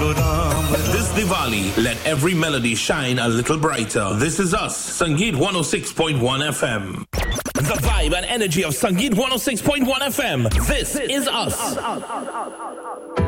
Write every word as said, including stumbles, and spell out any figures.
This Diwali, let every melody shine a little brighter. This is us, Sangeet one oh six point one F M. The vibe and energy of Sangeet one oh six point one F M. This is us.